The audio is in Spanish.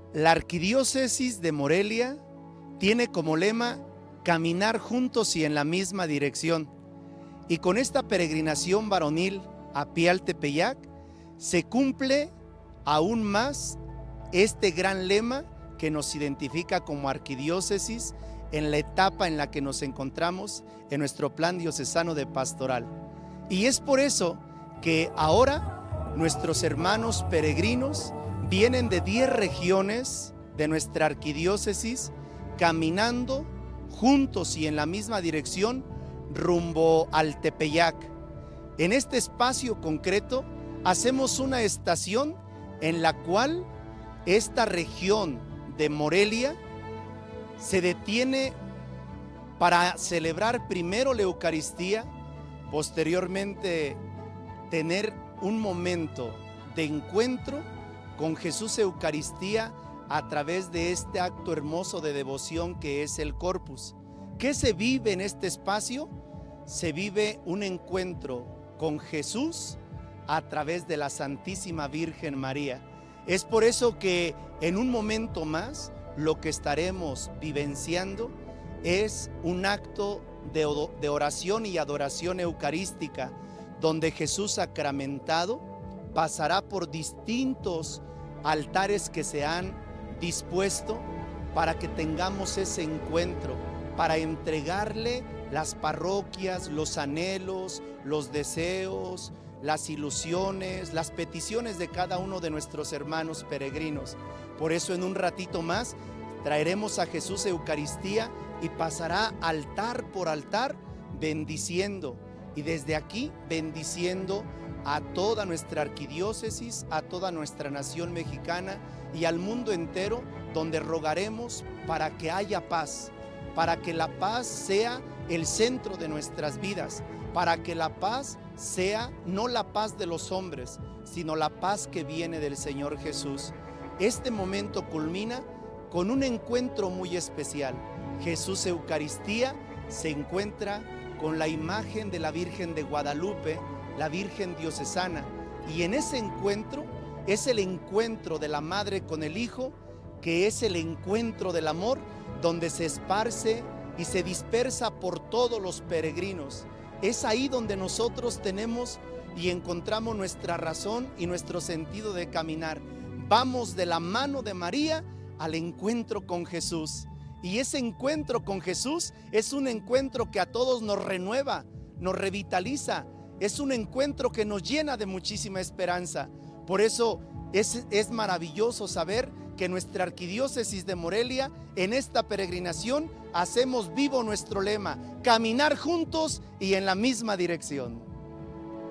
La Arquidiócesis de Morelia tiene como lema caminar juntos y en la misma dirección. Y con esta peregrinación varonil a pie al Tepeyac se cumple aún más este gran lema que nos identifica como arquidiócesis en la etapa en la que nos encontramos en nuestro plan diocesano de pastoral. Y es por eso que ahora nuestros hermanos peregrinos vienen de 10 regiones de nuestra arquidiócesis caminando juntos y en la misma dirección rumbo al Tepeyac. En este espacio concreto hacemos una estación en la cual esta región de Morelia se detiene para celebrar primero la Eucaristía, posteriormente tener un momento de encuentro con Jesús Eucaristía a través de este acto hermoso de devoción que es el Corpus. ¿Qué se vive en este espacio? Se vive un encuentro con Jesús a través de la Santísima Virgen María. Es por eso que en un momento más lo que estaremos vivenciando es un acto de oración y adoración eucarística, donde Jesús sacramentado pasará por distintos altares que se han dispuesto para que tengamos ese encuentro, para entregarle las parroquias, los anhelos, los deseos, las ilusiones, las peticiones de cada uno de nuestros hermanos peregrinos. Por eso en un ratito más traeremos a Jesús Eucaristía y pasará altar por altar bendiciendo, y desde aquí bendiciendo a toda nuestra arquidiócesis, a toda nuestra nación mexicana y al mundo entero, donde rogaremos para que haya paz, para que la paz sea el centro de nuestras vidas, para que la paz sea no la paz de los hombres, sino la paz que viene del Señor Jesús. Este momento culmina con un encuentro muy especial. Jesús Eucaristía se encuentra con la imagen de la Virgen de Guadalupe, la Virgen diocesana, y en ese encuentro es el encuentro de la Madre con el Hijo, que es el encuentro del amor, donde se esparce y se dispersa por todos los peregrinos. Es ahí donde nosotros tenemos y encontramos nuestra razón y nuestro sentido de caminar. Vamos de la mano de María al encuentro con Jesús. Y ese encuentro con Jesús es un encuentro que a todos nos renueva, nos revitaliza. Es un encuentro que nos llena de muchísima esperanza. Por eso es maravilloso saber que nuestra arquidiócesis de Morelia, en esta peregrinación, hacemos vivo nuestro lema: caminar juntos y en la misma dirección.